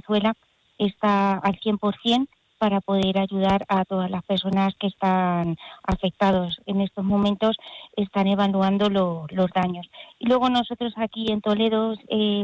Venezuela está al 100% para poder ayudar a todas las personas que están afectados. En estos momentos están evaluando los daños. Y luego nosotros aquí en Toledo